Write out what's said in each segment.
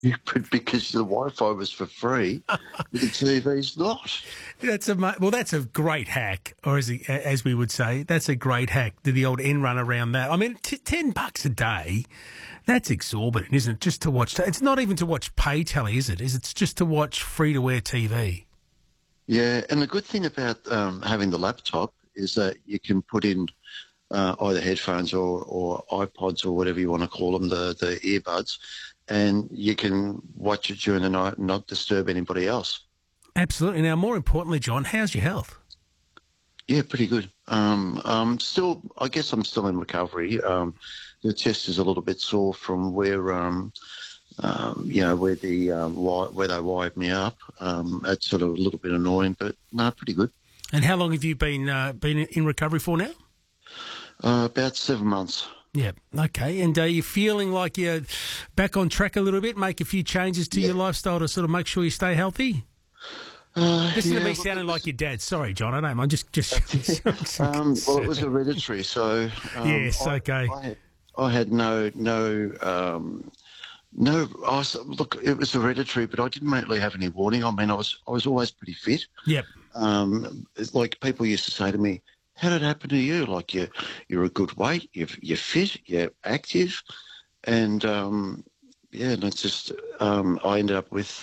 Yeah, but because the Wi-Fi was for free, the TV's not. That's a great hack, or as we would say, that's a great hack. The old end run around that. I mean, $10 a day, that's exorbitant, isn't it? Just to watch. It's not even to watch pay telly, is it? It's just to watch free-to-air TV. Yeah, and the good thing about having the laptop is that you can put in either headphones or iPods or whatever you want to call them, the earbuds, and you can watch it during the night and not disturb anybody else. Absolutely. Now, more importantly, John, how's your health? Yeah, pretty good. I guess I'm still in recovery. The chest is a little bit sore from where, where they wired me up. That's sort of a little bit annoying, but no, pretty good. And how long have you been in recovery for now? About 7 months. Yeah, okay. And are you feeling like you're back on track a little bit, make a few changes to your lifestyle to sort of make sure you stay healthy? Listen to me sounding like your dad. Sorry, John, I don't know. I'm just well, it was hereditary, so... yes, okay. I had no. Look, it was hereditary, but I didn't really have any warning. I mean, I was always pretty fit. Yep. It's like people used to say to me, "How did it happen to you? Like you're a good weight, you're fit, you're active," and and it's just I ended up with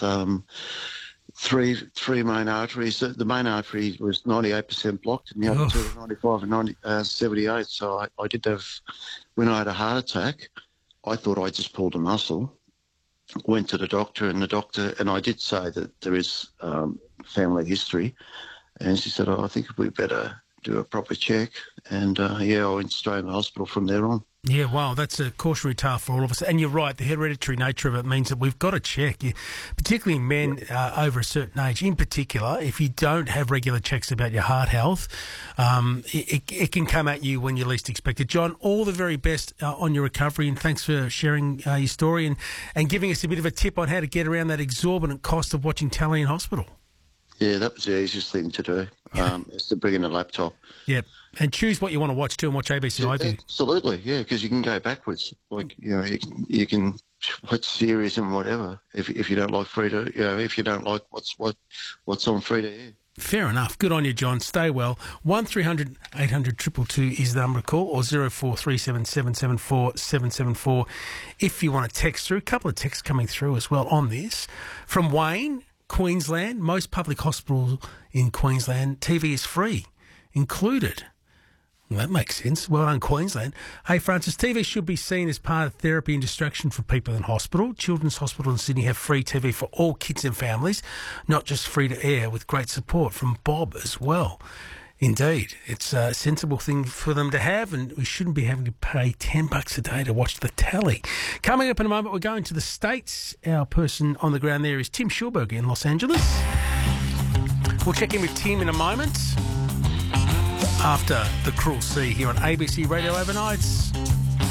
three main arteries. The main artery was 98% blocked, and the other two were 95 and 78. So I did have, when I had a heart attack, I thought I just pulled a muscle. Went to the doctor, and I did say that there is family history, and she said, I think we better do a proper check, and I went straight to the hospital from there on. Yeah, wow, that's a cautionary tale for all of us. And you're right, the hereditary nature of it means that we've got to check, particularly men over a certain age. In particular, if you don't have regular checks about your heart health, it can come at you when you least expect it. John, all the very best on your recovery, and thanks for sharing your story and giving us a bit of a tip on how to get around that exorbitant cost of watching telly in hospital. Yeah, that was the easiest thing to do, is to bring in a laptop. Yep, and choose what you want to watch too and watch ABC iView. Absolutely, yeah, because you can go backwards. Like, you can watch series and whatever if you don't like if you don't like what's on free to air. Fair enough. Good on you, John. Stay well. 1300 800 222 is the number to call, or 0437 774 774 if you want to text through. A couple of texts coming through as well on this. From Wayne, Queensland, most public hospitals in Queensland, TV is free, included. Well, that makes sense. Well done, Queensland. Hey, Francis, TV should be seen as part of therapy and distraction for people in hospital. Children's Hospital in Sydney have free TV for all kids and families, not just free to air, with great support from Bob as well. Indeed, it's a sensible thing for them to have, and we shouldn't be having to pay $10 a day to watch the telly. Coming up in a moment, we're going to the States. Our person on the ground there is Tim Schulberg in Los Angeles. We'll check in with Tim in a moment after The Cruel Sea here on ABC Radio Overnights.